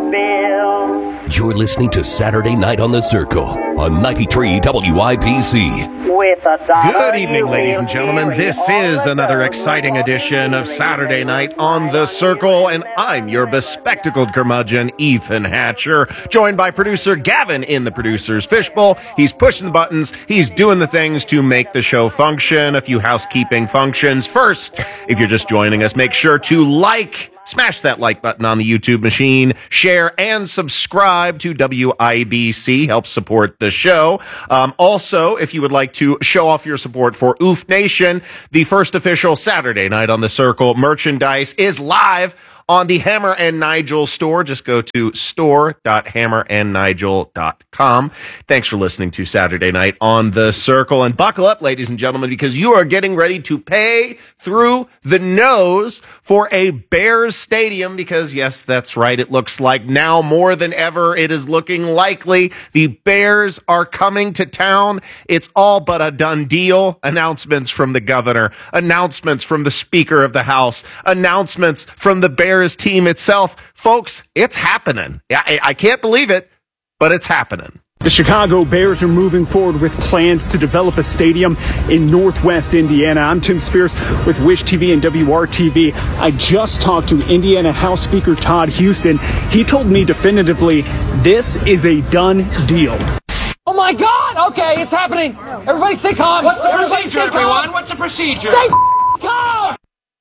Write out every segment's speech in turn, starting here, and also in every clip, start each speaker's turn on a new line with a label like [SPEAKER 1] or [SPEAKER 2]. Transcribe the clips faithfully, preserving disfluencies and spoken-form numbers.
[SPEAKER 1] Bill.
[SPEAKER 2] You're listening to Saturday Night on the Circle on ninety-three W I B C.
[SPEAKER 1] With a dollar
[SPEAKER 3] Good evening,
[SPEAKER 1] you
[SPEAKER 3] ladies
[SPEAKER 1] will
[SPEAKER 3] and gentlemen.
[SPEAKER 1] hear
[SPEAKER 3] This
[SPEAKER 1] all
[SPEAKER 3] is
[SPEAKER 1] the
[SPEAKER 3] another
[SPEAKER 1] girls
[SPEAKER 3] exciting
[SPEAKER 1] who
[SPEAKER 3] edition
[SPEAKER 1] walk
[SPEAKER 3] of
[SPEAKER 1] in
[SPEAKER 3] Saturday
[SPEAKER 1] the
[SPEAKER 3] Night
[SPEAKER 1] ring
[SPEAKER 3] on the
[SPEAKER 1] right
[SPEAKER 3] Circle,
[SPEAKER 1] here.
[SPEAKER 3] and I'm your bespectacled curmudgeon, Ethan Hatcher, joined by producer Gavin in the producer's fishbowl. He's pushing the buttons. He's doing the things to make the show function. A few housekeeping functions. First, if you're just joining us, make sure to like Smash that like button on the YouTube machine, share, and subscribe to W I B C. Help support the show. Um, also, if you would like to show off your support for Oof Nation, the first official Saturday Night on the Circle merchandise is live on the Hammer and Nigel store. Just go to store dot hammer and nigel dot com. Thanks for listening to Saturday Night on the Circle. And buckle up, ladies and gentlemen, because you are getting ready to pay through the nose for a Bears stadium. Because, yes, that's right. It looks like now more than ever it is looking likely the Bears are coming to town. It's all but a done deal. Announcements from the governor, announcements from the Speaker of the House, announcements from the Bears team itself. Folks, it's happening. I, I can't believe it, but it's happening.
[SPEAKER 4] The Chicago Bears are moving forward with plans to develop a stadium in Northwest Indiana. I'm Tim Spears with Wish T V and W R T V. I just talked to Indiana House Speaker Todd Huston. He told me definitively this is a done deal.
[SPEAKER 5] Oh my God! Okay, it's happening. Everybody stay calm.
[SPEAKER 6] What's the
[SPEAKER 5] Everybody
[SPEAKER 6] procedure, everyone? What's the procedure?
[SPEAKER 5] Stay calm.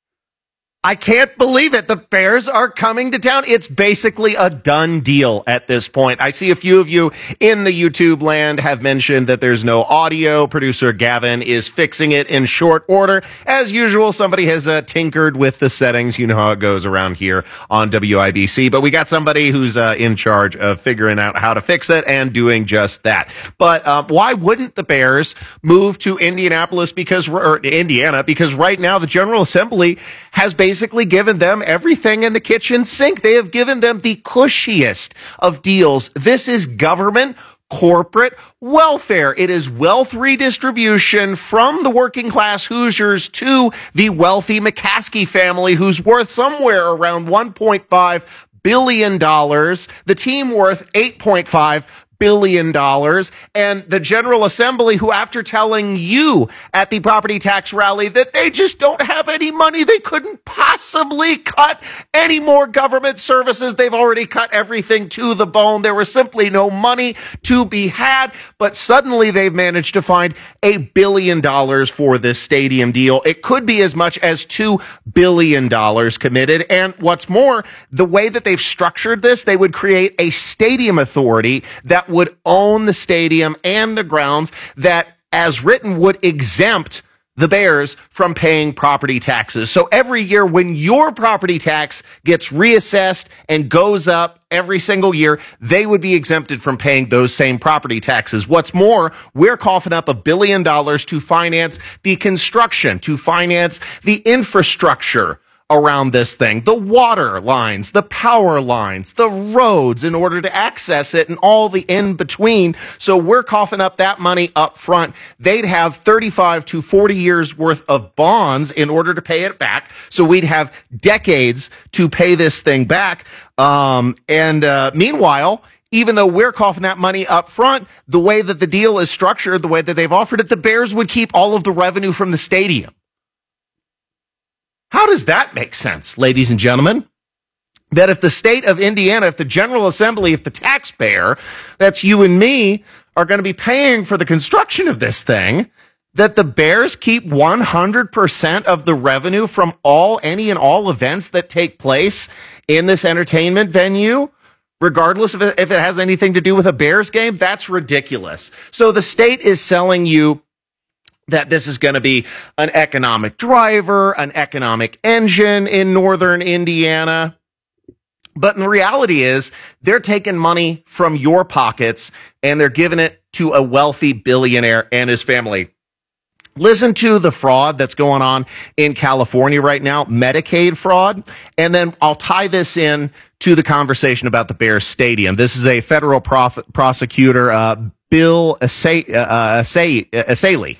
[SPEAKER 3] I can't believe it. The Bears are coming to town. It's basically a done deal at this point. I see a few of you in the YouTube land have mentioned that there's no audio. Producer Gavin is fixing it in short order. As usual, somebody has uh, tinkered with the settings. You know how it goes around here on W I B C. But we got somebody who's uh, in charge of figuring out how to fix it and doing just that. But uh, why wouldn't the Bears move to Indianapolis because or Indiana? Because right now the General Assembly has basically basically given them everything in the kitchen sink. They have given them the cushiest of deals. This is government corporate welfare. It is wealth redistribution from the working class Hoosiers to the wealthy McCaskey family, who's worth somewhere around one point five billion dollars. The team worth eight point five billion dollars, and the General Assembly, who, after telling you at the property tax rally that they just don't have any money, they couldn't possibly cut any more government services. They've already cut everything to the bone. There was simply no money to be had, but suddenly they've managed to find a billion dollars for this stadium deal. It could be as much as two billion dollars committed, and what's more, the way that they've structured this, they would create a stadium authority that would own the stadium and the grounds, that, as written, would exempt the Bears from paying property taxes. So every year when your property tax gets reassessed and goes up every single year, they would be exempted from paying those same property taxes. What's more, we're coughing up a billion dollars to finance the construction, to finance the infrastructure around this thing, the water lines, the power lines, the roads, in order to access it, and all the in-between. So we're coughing up that money up front. They'd have thirty-five to forty years worth of bonds in order to pay it back. So we'd have decades to pay this thing back. Um, and uh, meanwhile, even though we're coughing that money up front, the way that the deal is structured, the way that they've offered it, the Bears would keep all of the revenue from the stadium. How does that make sense, ladies and gentlemen? That if the state of Indiana, if the General Assembly, if the taxpayer, that's you and me, are going to be paying for the construction of this thing, that the Bears keep one hundred percent of the revenue from all, any and all events that take place in this entertainment venue, regardless of if it has anything to do with a Bears game? That's ridiculous. So the state is selling you that this is going to be an economic driver, an economic engine in northern Indiana. But the reality is they're taking money from your pockets and they're giving it to a wealthy billionaire and his family. Listen to the fraud that's going on in California right now, Medicaid fraud. And then I'll tie this in to the conversation about the Bears Stadium. This is a federal prof- prosecutor, uh, Bill Asa- uh, Asa- Asaley.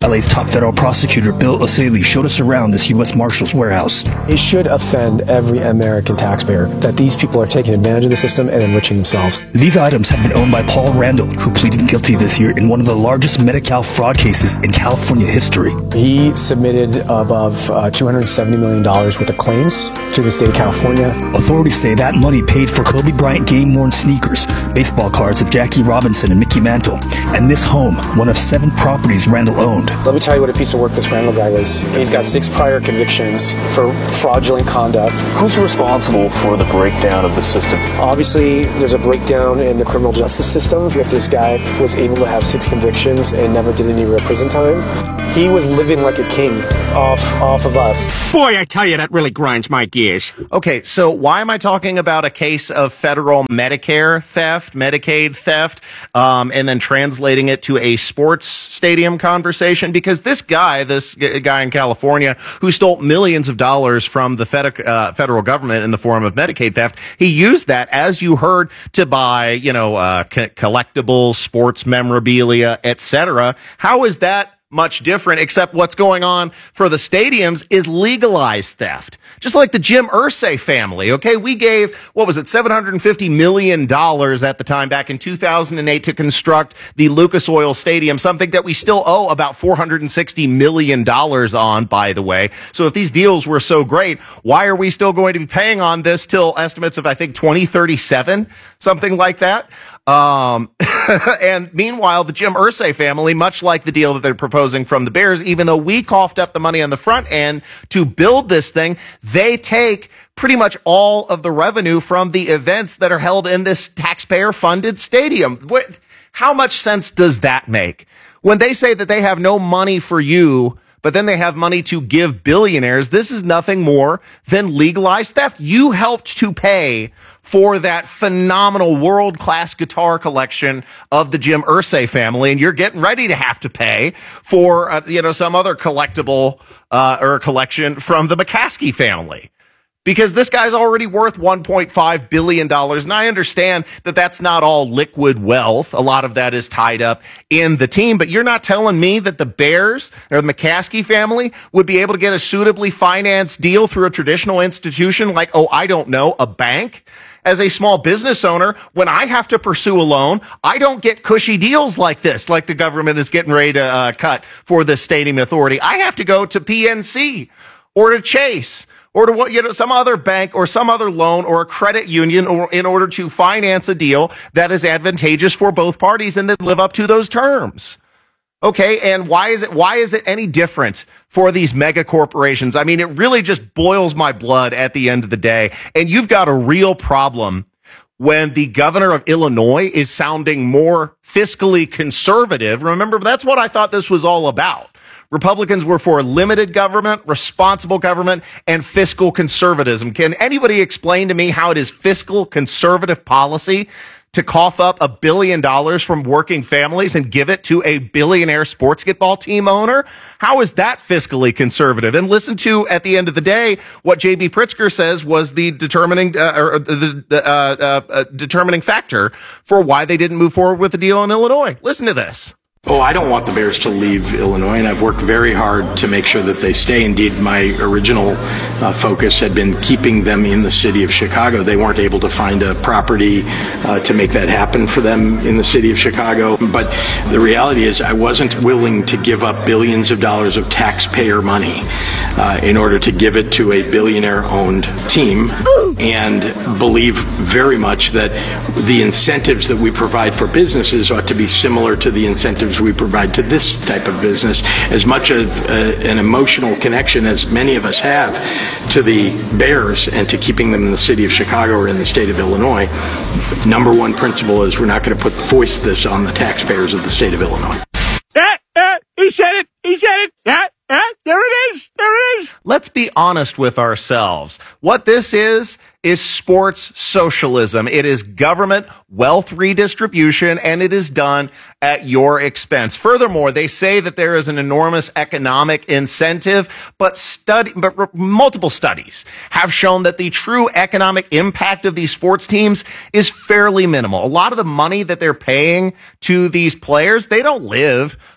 [SPEAKER 1] L A's top federal prosecutor, Bill O'Saley, showed us around this U S Marshals warehouse.
[SPEAKER 6] It should offend every American taxpayer that these people are taking advantage of the system and enriching themselves.
[SPEAKER 1] These items have been owned by Paul Randall, who pleaded guilty this year in one of the largest Medi-Cal fraud cases in California history.
[SPEAKER 6] He submitted above uh, two hundred seventy million dollars worth of claims to the state of California.
[SPEAKER 1] Authorities say that money paid for Kobe Bryant game-worn sneakers, baseball cards of Jackie Robinson and Mickey Mantle, and this home, one of seven properties Randall owned.
[SPEAKER 6] Let me tell you what a piece of work this Randall guy was. He's got six prior convictions for fraudulent conduct.
[SPEAKER 7] Who's responsible for the breakdown of the system?
[SPEAKER 6] Obviously, there's a breakdown in the criminal justice system. If this guy was able to have six convictions and never did any real prison time, he was living like a king off off of us.
[SPEAKER 8] Boy, I tell you, that really grinds my gears.
[SPEAKER 3] Okay, so why am I talking about a case of federal Medicare theft, Medicaid theft, um, and then translating it to a sports stadium conversation? Because this guy, this g- guy in California who stole millions of dollars from the fed- uh, federal government in the form of Medicaid theft, he used that, as you heard, to buy, you know, uh, co- collectibles, sports memorabilia, et cetera. How is that much different, except what's going on for the stadiums is legalized theft? Just like the Jim Irsay family, okay? We gave, what was it, seven hundred fifty million dollars at the time back in two thousand eight to construct the Lucas Oil Stadium, something that we still owe about four hundred sixty million dollars on, by the way. So if these deals were so great, why are we still going to be paying on this till estimates of, I think, twenty thirty-seven, something like that? Um, and meanwhile, the Jim Irsay family, much like the deal that they're proposing from the Bears, even though we coughed up the money on the front end to build this thing, they take pretty much all of the revenue from the events that are held in this taxpayer-funded stadium. What, how much sense does that make? When they say that they have no money for you, but then they have money to give billionaires, this is nothing more than legalized theft. You helped to pay for that phenomenal world-class guitar collection of the Jim Irsay family, and you're getting ready to have to pay for, uh, you know, some other collectible uh, or collection from the McCaskey family. Because this guy's already worth one point five billion dollars. And I understand that that's not all liquid wealth. A lot of that is tied up in the team. But you're not telling me that the Bears or the McCaskey family would be able to get a suitably financed deal through a traditional institution like, oh, I don't know, a bank? As a small business owner, when I have to pursue a loan, I don't get cushy deals like this, like the government is getting ready to uh, cut for the stadium authority. I have to go to P N C or to Chase or to what, you know, some other bank or some other loan or a credit union or in order to finance a deal that is advantageous for both parties and that live up to those terms. Okay, and why is it why is it any different for these mega corporations? I mean, it really just boils my blood at the end of the day. And you've got a real problem when the governor of Illinois is sounding more fiscally conservative. Remember, that's what I thought this was all about. Republicans were for limited government, responsible government, and fiscal conservatism. Can anybody explain to me how it is fiscal conservative policy to cough up a billion dollars from working families and give it to a billionaire sportsball team owner? How is that fiscally conservative? And listen to, at the end of the day, what J B Pritzker says was the determining uh, or the, the uh, uh, uh, determining factor for why they didn't move forward with the deal in Illinois. Listen to this.
[SPEAKER 9] Oh, I don't want the Bears to leave Illinois, and I've worked very hard to make sure that they stay. Indeed, my original uh, focus had been keeping them in the city of Chicago. They weren't able to find a property uh, to make that happen for them in the city of Chicago. But the reality is I wasn't willing to give up billions of dollars of taxpayer money uh, in order to give it to a billionaire-owned team, and believe very much that the incentives that we provide for businesses ought to be similar to the incentives we provide to this type of business. As much of uh, an emotional connection as many of us have to the Bears and to keeping them in the city of Chicago or in the state of Illinois, number one principle is we're not going to put foist this on the taxpayers of the state of Illinois.
[SPEAKER 8] Ah, ah, he said it. He said it. Ah, ah, there it is. There it is.
[SPEAKER 3] Let's be honest with ourselves. What this is, is sports socialism. It is government wealth redistribution, and it is done at your expense. Furthermore, they say that there is an enormous economic incentive, but study, but r- multiple studies have shown that the true economic impact of these sports teams is fairly minimal. A lot of the money that they're paying to these players, they don't live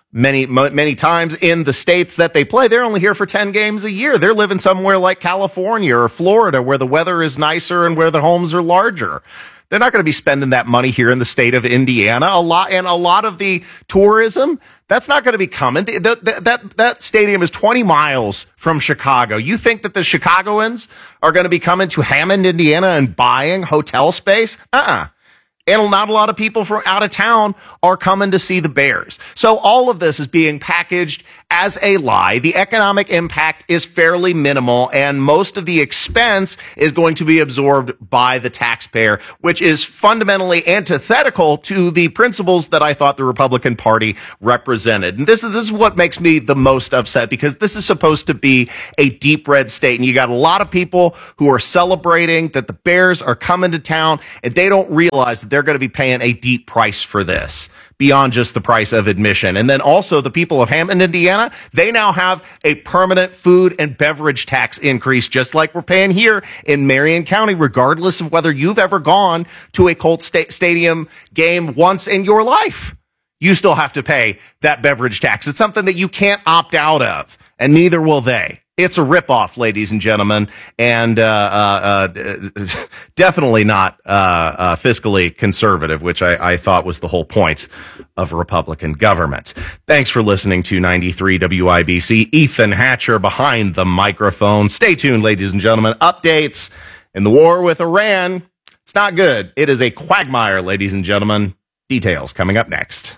[SPEAKER 3] many, many times in the states that they play, they're only here for ten games a year. They're living somewhere like California or Florida where the weather is nicer and where the homes are larger. They're not going to be spending that money here in the state of Indiana. A lot, and a lot of the tourism, that's not going to be coming. That, that, that, that stadium is twenty miles from Chicago. You think that the Chicagoans are going to be coming to Hammond, Indiana and buying hotel space? Uh-uh. And not a lot of people from out of town are coming to see the Bears. So all of this is being packaged as a lie. The economic impact is fairly minimal, and most of the expense is going to be absorbed by the taxpayer, which is fundamentally antithetical to the principles that I thought the Republican Party represented. And this is, this is what makes me the most upset, because this is supposed to be a deep red state, and you got a lot of people who are celebrating that the Bears are coming to town, and they don't realize that they're going to be paying a deep price for this beyond just the price of admission. And then also the people of Hammond, Indiana, they now have a permanent food and beverage tax increase, just like we're paying here in Marion County, regardless of whether you've ever gone to a Colts sta- stadium game once in your life. You still have to pay that beverage tax. It's something that you can't opt out of, and neither will they. It's a ripoff, ladies and gentlemen, and uh, uh, uh, definitely not uh, uh, fiscally conservative, which I, I thought was the whole point of Republican government. Thanks for listening to ninety-three W I B C. Ethan Hatcher behind the microphone. Stay tuned, ladies and gentlemen. Updates in the war with Iran. It's not good. It is a quagmire, ladies and gentlemen. Details coming up next.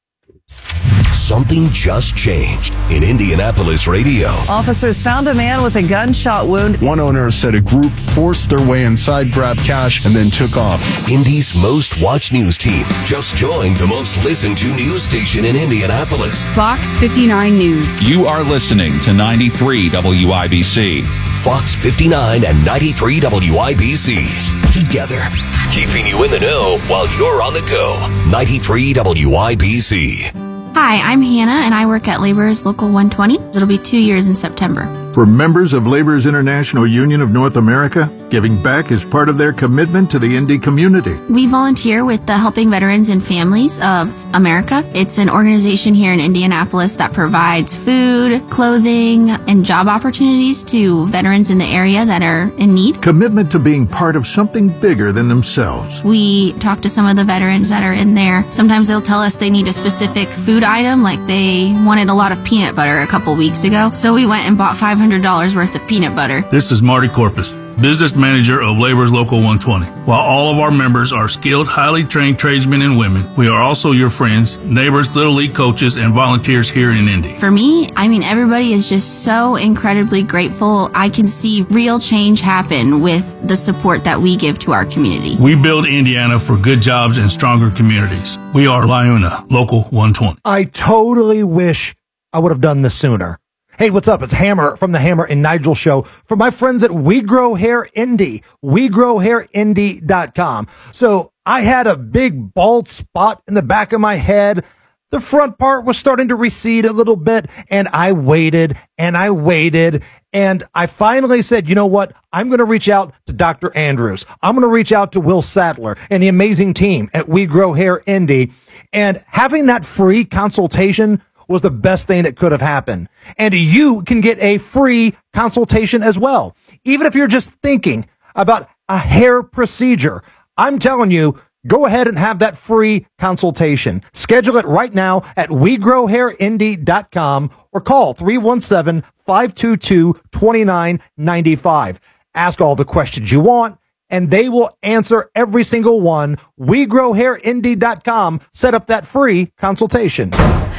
[SPEAKER 2] Something just changed in Indianapolis radio.
[SPEAKER 10] Officers found a man with a gunshot wound.
[SPEAKER 11] One owner said a group forced their way inside, grabbed cash, and then took off.
[SPEAKER 2] Indy's most watched news team just joined the most listened to news station in Indianapolis.
[SPEAKER 12] Fox fifty-nine News.
[SPEAKER 13] You are listening to ninety-three W I B C.
[SPEAKER 2] Fox fifty-nine and ninety-three W I B C. Together, keeping you in the know while you're on the go. ninety-three W I B C.
[SPEAKER 14] Hi, I'm Hannah, and I work at Laborers Local one twenty. It'll be two years in September.
[SPEAKER 15] For members of Laborers International Union of North America, giving back is part of their commitment to the Indy community.
[SPEAKER 14] We volunteer with the Helping Veterans and Families of America. It's an organization here in Indianapolis that provides food, clothing, and job opportunities to veterans in the area that are in need.
[SPEAKER 15] Commitment to being part of something bigger than themselves.
[SPEAKER 14] We talk to some of the veterans that are in there. Sometimes they'll tell us they need a specific food item, like they wanted a lot of peanut butter a couple weeks ago. So we went and bought five hundred dollars worth of peanut butter.
[SPEAKER 16] This is Marty Corpus, business manager of Laborers Local one twenty. While all of our members are skilled, highly trained tradesmen and women, we are also your friends, neighbors, Little League coaches, and volunteers here in Indy.
[SPEAKER 14] For me, I mean, everybody is just so incredibly grateful. I can see real change happen with the support that we give to our community.
[SPEAKER 16] We build Indiana for good jobs and stronger communities. We are LiUNA Local one twenty.
[SPEAKER 17] I totally wish I would have done this sooner. Hey, what's up? It's Hammer from the Hammer and Nigel Show for my friends at We Grow Hair Indy, we grow hair indy dot com. So I had a big bald spot in the back of my head. The front part was starting to recede a little bit, and I waited and I waited, and I finally said, you know what? I'm going to reach out to Doctor Andrews. I'm going to reach out to Will Sattler and the amazing team at We Grow Hair Indy, and having that free consultation was the best thing that could have happened. And you can get a free consultation as well. Even if you're just thinking about a hair procedure, I'm telling you, go ahead and have that free consultation. Schedule it right now at we grow hair indy dot com or call three one seven, five two two, two nine nine five. Ask all the questions you want, and they will answer every single one. we grow hair indy dot com. Set up that free consultation.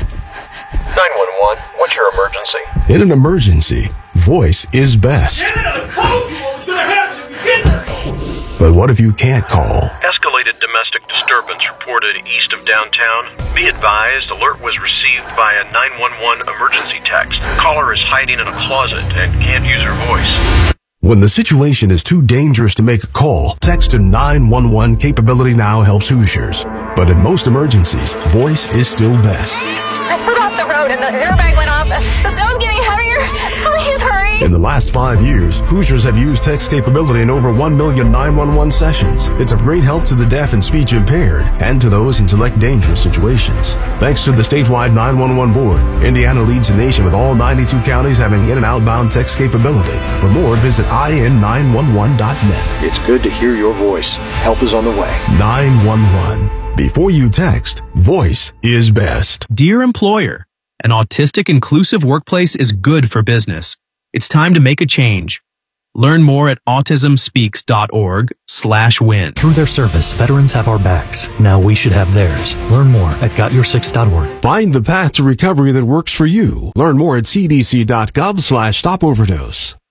[SPEAKER 18] nine one one, what's your emergency?
[SPEAKER 2] In an emergency, voice is best. But what if you can't call?
[SPEAKER 18] Escalated domestic disturbance reported east of downtown. Be advised, alert was received by a nine one one emergency text. Caller is hiding in a closet and can't use her voice.
[SPEAKER 2] When the situation is too dangerous to make a call, text to nine one one. Capability Now helps Hoosiers. But in most emergencies, voice is still best.
[SPEAKER 19] I slid off the road road and the airbag went off. The snow's getting heavier. Please hurry.
[SPEAKER 20] In the last five years, Hoosiers have used text capability in over one million nine one one sessions. It's of great help to the deaf and speech impaired and to those in select dangerous situations. Thanks to the statewide nine one one board, Indiana leads the nation with all ninety-two counties having in and outbound text capability. For more, visit I N nine one one dot net.
[SPEAKER 7] It's good to hear your voice. Help is on the way.
[SPEAKER 20] nine one one. Before you text, voice is best.
[SPEAKER 21] Dear employer, an autistic inclusive workplace is good for business. It's time to make a change. Learn more at autismspeaks.org slash win.
[SPEAKER 22] Through their service, veterans have our backs. Now we should have theirs. Learn more at got your six dot org.
[SPEAKER 20] Find the path to recovery that works for you. Learn more at cdc.gov slash stop overdose.